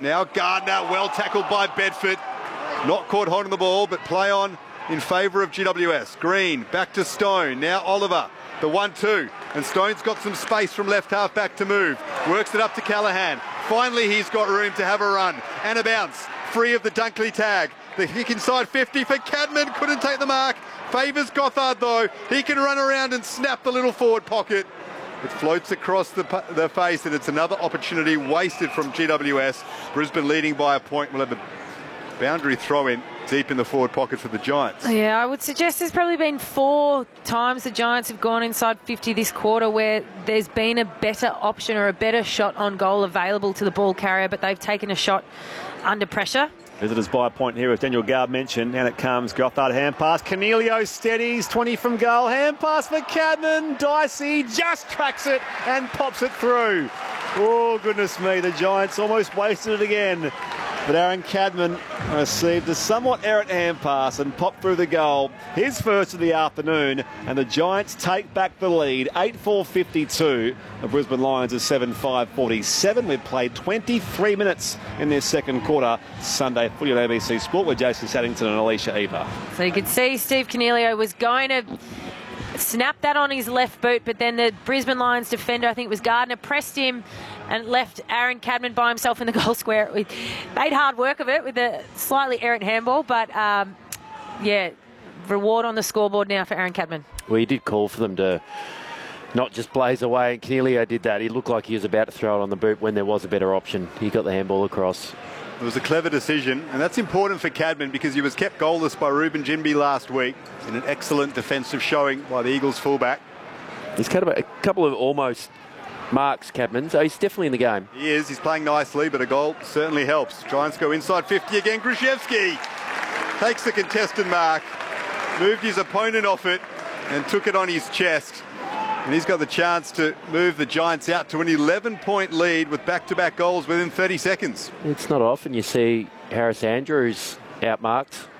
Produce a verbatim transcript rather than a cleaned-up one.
Now Gardner, well tackled by Bedford. Not caught holding the ball, but play on in favour of G W S. Green, back to Stone. Now Oliver, the one two. And Stone's got some space from left half back to move. Works it up to Callaghan. Finally, he's got room to have a run. And a bounce, free of the Dunkley tag. The kick inside fifty for Cadman, couldn't take the mark. Favours Gothard though. He can run around and snap the little forward pocket. It floats across the, the face, and it's another opportunity wasted from G W S. Brisbane leading by a point. We'll have a boundary throw in deep in the forward pocket for the Giants. Yeah, I would suggest there's probably been four times the Giants have gone inside fifty this quarter where there's been a better option or a better shot on goal available to the ball carrier, but they've taken a shot under pressure. Visitors by a point here, as Daniel Garb mentioned, and it comes. Gothard hand pass. Cornelio steadies, twenty from goal. Hand pass for Cadman. Dicey just tracks it and pops it through. Oh, goodness me, the Giants almost wasted it again. But Aaron Cadman received a somewhat errant hand pass and popped through the goal. His first of the afternoon, and the Giants take back the lead. eight four fifty-two. The Brisbane Lions are seven five forty-seven. We've played twenty-three minutes in their second quarter. Sunday footy on A B C Sport with Jason Saddington and Alicia Eva. So you could see Steve Cornelio was going to snap that on his left boot, but then the Brisbane Lions defender, I think it was Gardner, pressed him and left Aaron Cadman by himself in the goal square. We made hard work of it with a slightly errant handball, but um, yeah, reward on the scoreboard now for Aaron Cadman. Well, he did call for them to not just blaze away, and Cornelio did that. He looked like he was about to throw it on the boot when there was a better option. He got the handball across. It was a clever decision, and that's important for Cadman because he was kept goalless by Ruben Jinby last week in an excellent defensive showing by the Eagles fullback. He's cut a couple of almost marks, Cadman, so he's definitely in the game. He is. He's playing nicely, but a goal certainly helps. Giants go inside fifty again. Gruszewski takes the contested mark, moved his opponent off it, and took it on his chest. And he's got the chance to move the Giants out to an eleven point lead with back-to-back goals within thirty seconds. It's not often you see Harris Andrews outmarked